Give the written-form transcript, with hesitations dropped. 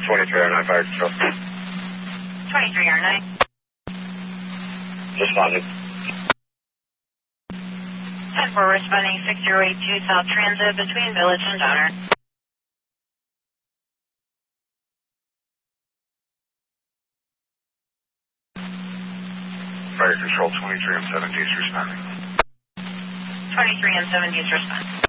2309 fire control. 2309. Responding. 10-4 responding 6082 South Transit between Village and Donner. Fire control 23 and 70 is responding. 23 and 70 is responding.